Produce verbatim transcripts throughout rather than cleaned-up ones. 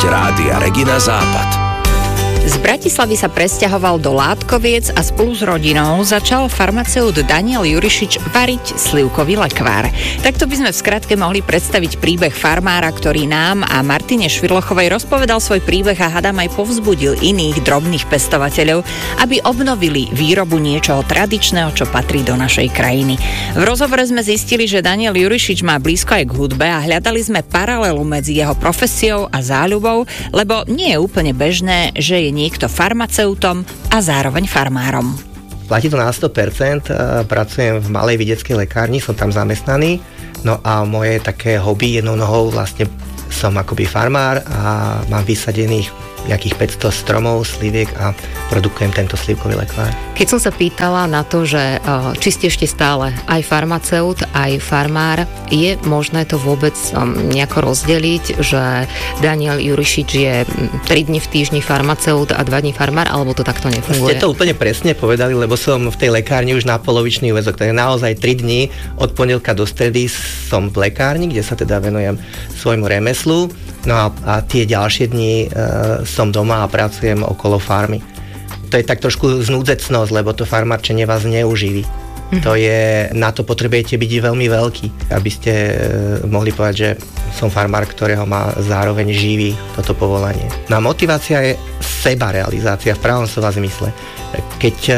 Hosť Rádia Regina Západ. Z Bratislavy sa presťahoval do Látkoviec a spolu s rodinou začal farmaceut Daniel Jurišič variť slivkový lekvár. Takto by sme v skratke mohli predstaviť príbeh farmára, ktorý nám a Martine Švirlochovej rozpovedal svoj príbeh a hádam aj povzbudil iných drobných pestovateľov, aby obnovili výrobu niečoho tradičného, čo patrí do našej krajiny. V rozhovore sme zistili, že Daniel Jurišič má blízko aj k hudbe a hľadali sme paralelu medzi jeho profesiou a záľubou, lebo nie je úplne bežné, že je niekto farmaceutom a zároveň farmárom. Platí to na sto percent, pracujem v malej vidieckej lekárni, som tam zamestnaný, no a moje také hobby jednou nohou vlastne som akoby farmár a mám vysadených nejakých päťsto stromov, sliviek a produkujem tento slivkový lekvár. Keď som sa pýtala na to, že či ste ešte stále aj farmaceut, aj farmár, je možné to vôbec nejako rozdeliť, že Daniel Jurišič je tri dni v týždni farmaceut a dva dni farmár, alebo to takto nefunguje? Ste to úplne presne povedali, lebo som v tej lekárni už na polovičný úväzok, takže naozaj tri dni od pondelka do stredy som v lekárni, kde sa teda venujem svojmu remeslu. No a, a tie ďalšie dni e, som doma a pracujem okolo farmy. To je tak trošku znúdzecnosť, lebo to farmárčenie vás neuživí. Mm. To je, na to potrebujete byť veľmi veľký, aby ste e, mohli povedať, že som farmár, ktorého má zároveň živí toto povolanie. No a motivácia je sebarealizácia v pravom slova zmysle. Keď e,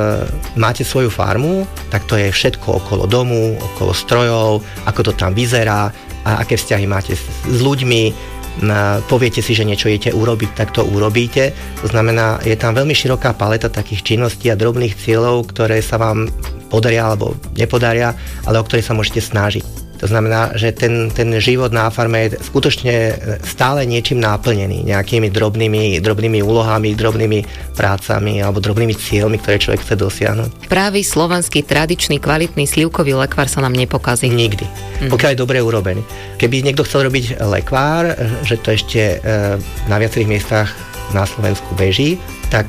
máte svoju farmu, tak to je všetko okolo domu, okolo strojov, ako to tam vyzerá a aké vzťahy máte s, s ľuďmi. Poviete si, že niečo idete urobiť, tak to urobíte. To znamená, je tam veľmi široká paleta takých činností a drobných cieľov, ktoré sa vám podaria alebo nepodaria, ale o ktoré sa môžete snažiť. To znamená, že ten, ten život na farme je skutočne stále niečím náplnený, nejakými drobnými, drobnými úlohami, drobnými prácami alebo drobnými cieľmi, ktoré človek chce dosiahnuť. Právý slovenský tradičný kvalitný slivkový lekvár sa nám nepokazí. Nikdy. Mm. Pokiaľ je dobre urobený. Keby niekto chcel robiť lekvár, že to ešte na viacerých miestach na Slovensku beží, tak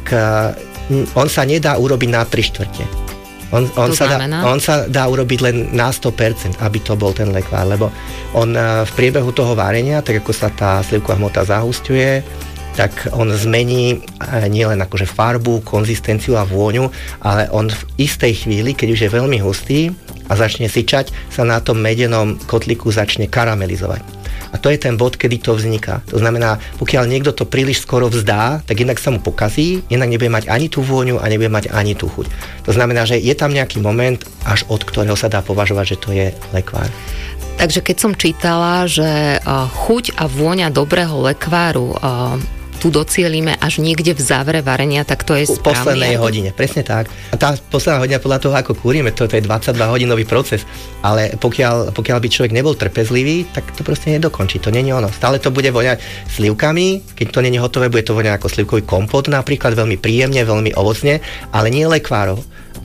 on sa nedá urobiť na tri štvrte. On, on, sa dá, on sa dá urobiť len na sto percent, aby to bol ten lekvár, lebo on v priebehu toho varenia, tak ako sa tá slivková hmota zahusťuje, tak on zmení nielen akože farbu, konzistenciu a vôňu, ale on v istej chvíli, keď už je veľmi hustý a začne syčať, sa na tom medenom kotliku začne karamelizovať. A to je ten bod, kedy to vzniká. To znamená, pokiaľ niekto to príliš skoro vzdá, tak jednak sa mu pokazí, jednak nebude mať ani tú vôňu a nebude mať ani tú chuť. To znamená, že je tam nejaký moment, až od ktorého sa dá považovať, že to je lekvár. Takže keď som čítala, že chuť a vôňa dobrého lekváru tu docielime až niekde v závere varenia, tak to je správne. V poslednej hodine, presne tak. A tá posledná hodina podľa toho, ako kúrime, to, to je dvadsaťdva hodinový proces, ale pokiaľ, pokiaľ by človek nebol trpezlivý, tak to proste nedokončí, to nie je ono. Stále to bude voňať slivkami, keď to nie je hotové, bude to voňať ako slivkový kompot napríklad, veľmi príjemne, veľmi ovocne, ale nie lekvárov.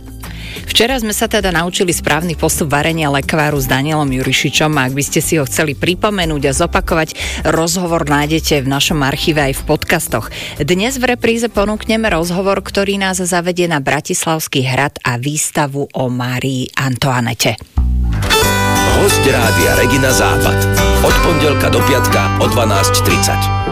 Včera sme sa teda naučili správny postup varenia lekváru s Danielom Jurišičom a ak by ste si ho chceli pripomenúť a zopakovať, rozhovor nájdete v našom archíve aj v podcastoch. Dnes v repríze ponúkneme rozhovor, ktorý nás zavedie na Bratislavský hrad a výstavu o Márii Antoanete. Hosť Rádia Regina Západ. Od pondelka do piatka o dvanásť tridsať.